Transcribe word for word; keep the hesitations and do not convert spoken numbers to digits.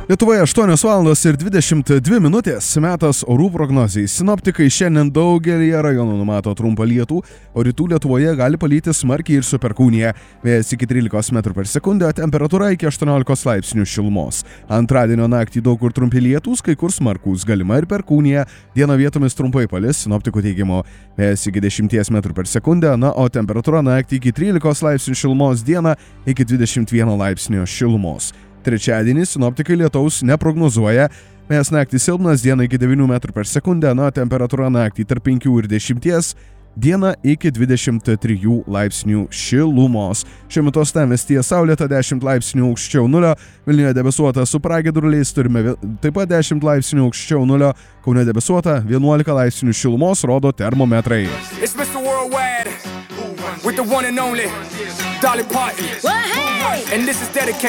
Lietuvoje aštuonios valandos ir dvidešimt dvi minutės, metas orų prognozijai. Sinoptikai šiandien daugelįje rajonų numato trumpą lietų, o rytų Lietuvoje gali palyti smarkiai ir su perkūnija. Vėjas iki trylikos metrų per sekundę, temperatūra iki aštuoniolikos laipsnių šilumos. Antradienio naktį daug kur trumpi lietūs, kai kur smarkūs, galima ir perkūnija. Dieną vietomis trumpai palis, sinoptikų teigimu. Vėjas iki dešimties metrų per sekundę, na, o temperatūra naktį iki trylikos laipsnių šilumos, dieną iki dvidešimt vieno laipsnio šilumos. Trečiadienį sinoptikai lietaus neprognozuoja, vėjas naktį silpnas, diena iki devynių metrų per sekundę, na, temperatūra naktį tarp penkių ir dešimties, diena iki dvidešimt trijų laipsnių šilumos. Šiuo metu uostamiestyje saulėta dešimt laipsnių aukščiau nulio, Vilniuje debesuota su pragiedruliais, turime taip pat dešimt laipsnių aukščiau nulio, Kaune debesuota vienuolika laipsnių šilumos, rodo termometrai. It's mister Worldwide with the one and only Dolly Parton. And this is dedicated